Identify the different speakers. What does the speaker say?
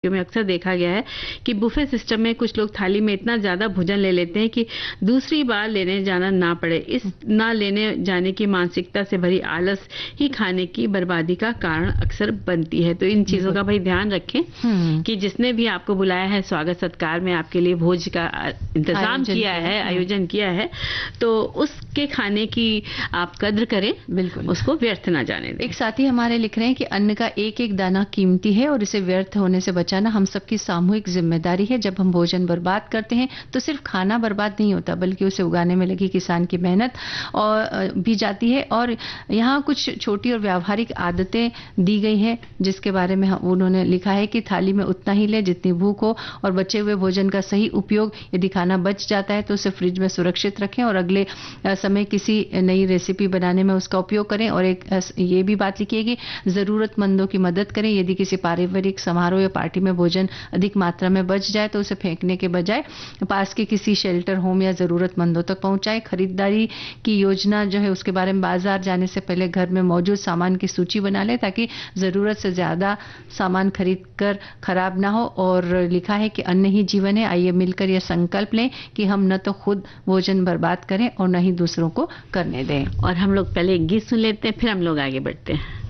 Speaker 1: में अक्सर देखा गया है कि बुफे सिस्टम में कुछ लोग थाली में इतना ज्यादा भोजन ले लेते हैं कि दूसरी बार लेने जाना ना पड़े। इस ना लेने जाने की मानसिकता से भरी आलस ही खाने की बर्बादी का कारण अक्सर बनती है। तो इन चीजों का भाई ध्यान रखें कि जिसने भी आपको बुलाया है, स्वागत सत्कार में आपके लिए भोज का इंतजाम किया है, आयोजन किया है, तो उसके खाने की आप कद्र करें, बिल्कुल उसको व्यर्थ ना जाने दें।
Speaker 2: एक साथी हमारे लिख रहे हैं कि अन्न का एक एक दाना कीमती है और इसे व्यर्थ होने से बचाना हम सबकी सामूहिक जिम्मेदारी है। जब हम भोजन बर्बाद करते हैं तो सिर्फ खाना बर्बाद नहीं होता, बल्कि उसे उगाने में लगी किसान की मेहनत और भी जाती है। और यहाँ कुछ छोटी और व्यावहारिक आदतें दी गई हैं जिसके बारे में उन्होंने लिखा है कि थाली में उतना ही ले जितनी भूख हो, और बचे हुए भोजन का सही उपयोग, यदि खाना बच जाता है तो उसे फ्रिज में सुरक्षित रखें और अगले समय किसी नई रेसिपी बनाने में उसका उपयोग करें। और एक ये भी बात लिखी है कि जरूरतमंदों की मदद करें। यदि किसी पारिवारिक समारोह या पार्टी में भोजन अधिक मात्रा में बच जाए तो उसे फेंकने के बजाय पास के किसी शेल्टर होम या जरूरतमंदों तक पहुंचाएं। खरीदारी की योजना जो है उसके बारे में बाजार जाने से पहले घर में मौजूद सामान की सूची बना लें ताकि जरूरत से ज्यादा सामान खरीद कर खराब ना हो। और लिखा है कि अन्न ही जीवन है, आइए मिलकर यह संकल्प लें कि हम न तो खुद भोजन बर्बाद करें और न ही दूसरों को करने दें।
Speaker 1: और हम लोग पहले एक गीत सुन लेते हैं, फिर हम लोग आगे बढ़ते हैं।